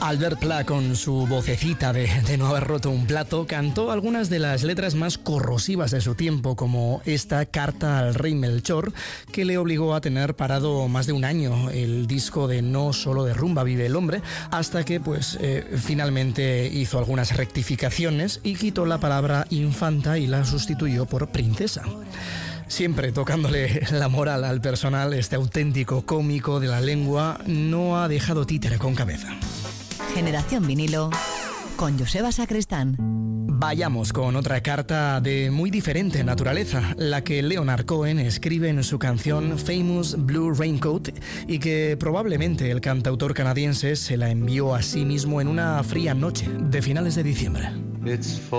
Albert Pla, con su vocecita de no haber roto un plato, cantó algunas de las letras más corrosivas de su tiempo, como esta Carta al Rey Melchor, que le obligó a tener parado más de un año el disco de No solo de rumba vive el hombre, hasta que finalmente hizo algunas rectificaciones y quitó la palabra infanta y la sustituyó por princesa. Siempre tocándole la moral al personal, este auténtico cómico de la lengua no ha dejado títere con cabeza. Generación Vinilo con Joseba Sacristán. Vayamos con otra carta de muy diferente naturaleza, la que Leonard Cohen escribe en su canción Famous Blue Raincoat y que probablemente el cantautor canadiense se la envió a sí mismo en una fría noche de finales de diciembre.